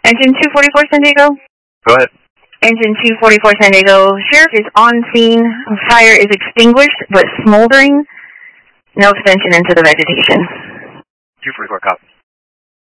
Engine 244 San Diego? Go ahead. Engine 244 San Diego. Sheriff is on scene. Fire is extinguished but smoldering. No extension into the vegetation. 244, copy.